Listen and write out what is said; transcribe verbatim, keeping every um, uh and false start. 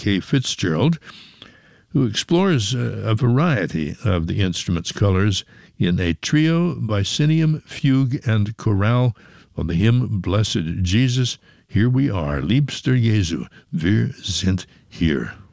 K. Fitzgerald, who explores a variety of the instrument's colors in a trio, Byzantium, Fugue, and Chorale on the hymn Blessed Jesus. Here we are, Liebster Jesu, wir sind hier.